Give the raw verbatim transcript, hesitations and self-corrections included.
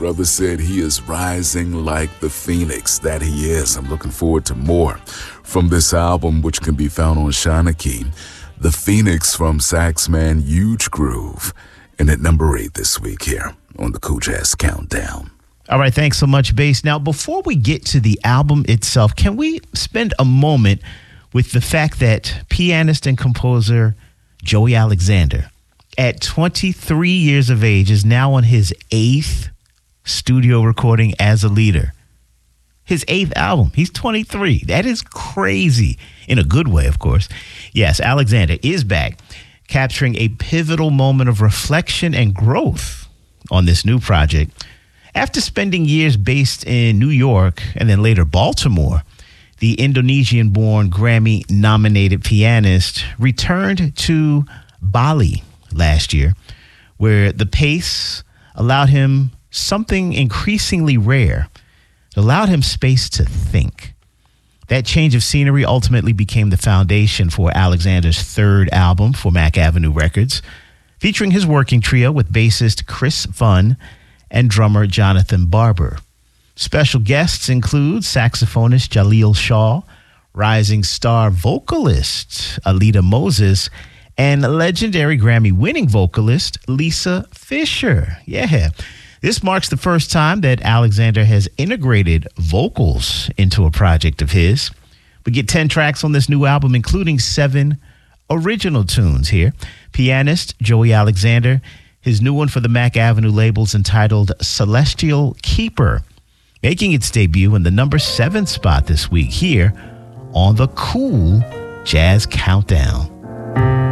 brother said he is rising like the phoenix that he is. I'm looking forward to more from this album, which can be found on Shanachie. The Phoenix from Saxman Huge Groove. And at number eight this week here on the Cool Jazz Countdown. All right, thanks so much, Bass. Now, before we get to the album itself, can we spend a moment with the fact that pianist and composer Joey Alexander, at twenty-three years of age, is now on his eighth studio recording as a leader. His eighth album. He's twenty-three. That is crazy. In a good way, of course. Yes, Alexander is back, capturing a pivotal moment of reflection and growth on this new project. After spending years based in New York and then later Baltimore, the Indonesian-born Grammy-nominated pianist returned to Bali last year, where the pace allowed him something increasingly rare. It allowed him space to think. That change of scenery ultimately became the foundation for Alexander's third album for Mack Avenue Records, featuring his working trio with bassist Chris Funn and drummer Jonathan Barber. Special guests include saxophonist Jaleel Shaw, rising star vocalist Alita Moses, and legendary Grammy-winning vocalist Lisa Fischer. Yeah, this marks the first time that Alexander has integrated vocals into a project of his. We get ten tracks on this new album, including seven original tunes here. Pianist Joey Alexander, his new one for the Mack Avenue labels entitled Celestial Keeper, making its debut in the number seven spot this week here on the Cool Jazz Countdown.